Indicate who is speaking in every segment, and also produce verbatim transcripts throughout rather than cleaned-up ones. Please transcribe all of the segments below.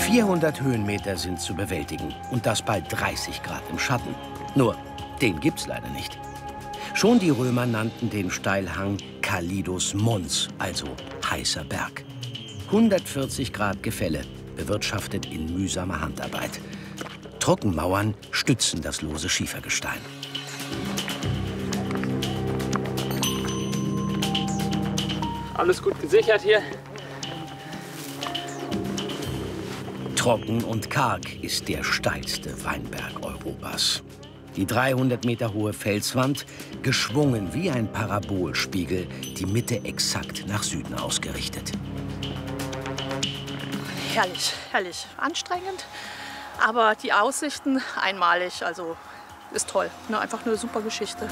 Speaker 1: vierhundert Höhenmeter sind zu bewältigen und das bei dreißig Grad im Schatten. Nur, den gibt's leider nicht. Schon die Römer nannten den Steilhang Calidus Mons, also heißer Berg. hundertvierzig Grad Gefälle, bewirtschaftet in mühsamer Handarbeit. Trockenmauern stützen das lose Schiefergestein.
Speaker 2: Alles gut gesichert hier.
Speaker 1: Trocken und karg ist der steilste Weinberg Europas. Die dreihundert Meter hohe Felswand, geschwungen wie ein Parabolspiegel, die Mitte exakt nach Süden ausgerichtet.
Speaker 3: Herrlich, herrlich. Anstrengend, aber die Aussichten einmalig, also ist toll. Ne, einfach eine super Geschichte.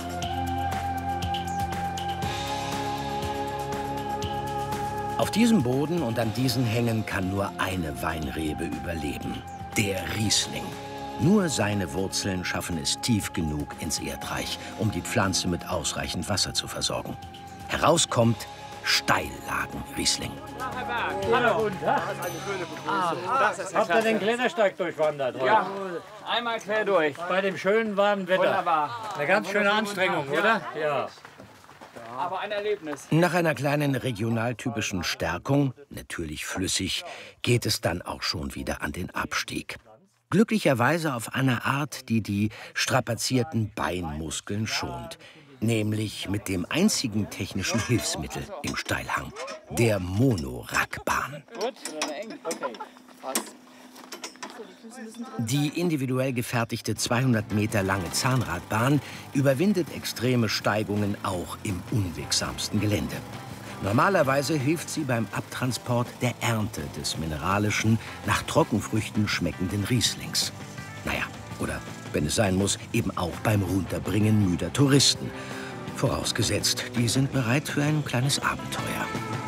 Speaker 1: Auf diesem Boden und an diesen Hängen kann nur eine Weinrebe überleben, der Riesling. Nur seine Wurzeln schaffen es tief genug ins Erdreich, um die Pflanze mit ausreichend Wasser zu versorgen. Herauskommt Steillagen-Riesling.
Speaker 2: Hallo. Guten Tag. Ah, das ist Habt ihr den Klettersteig durchwandert heute? Ja, einmal quer durch. Bei dem schönen warmen Wetter. Wunderbar. Eine ganz schöne Anstrengung, oder? Ja. Aber ein Erlebnis.
Speaker 1: Nach einer kleinen regionaltypischen Stärkung, natürlich flüssig, geht es dann auch schon wieder an den Abstieg. Glücklicherweise auf eine Art, die die strapazierten Beinmuskeln schont. Nämlich mit dem einzigen technischen Hilfsmittel im Steilhang, der Monorackbahn. Die individuell gefertigte zweihundert Meter lange Zahnradbahn überwindet extreme Steigungen auch im unwegsamsten Gelände. Normalerweise hilft sie beim Abtransport der Ernte des mineralischen, nach Trockenfrüchten schmeckenden Rieslings. Naja, oder, wenn es sein muss, eben auch beim Runterbringen müder Touristen. Vorausgesetzt, die sind bereit für ein kleines Abenteuer.